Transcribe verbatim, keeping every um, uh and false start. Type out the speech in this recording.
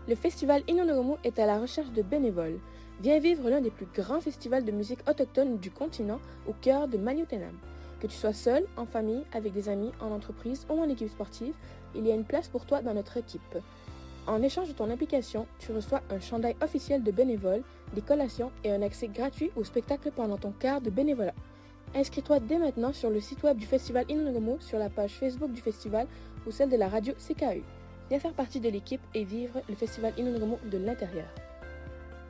Le festival Inonoromo est à la recherche de bénévoles. Viens vivre l'un des plus grands festivals de musique autochtone du continent au cœur de Maliotenam. Que tu sois seul, en famille, avec des amis, en entreprise ou en équipe sportive, il y a une place pour toi dans notre équipe. En échange de ton implication, tu reçois un chandail officiel de bénévole, des collations et un accès gratuit au spectacle pendant ton quart de bénévolat. Inscris-toi dès maintenant sur le site web du festival Inonoromo, sur la page Facebook du festival ou celle de la radio C K U. Viens faire partie de l'équipe et vivre le festival Inonoromo de l'intérieur.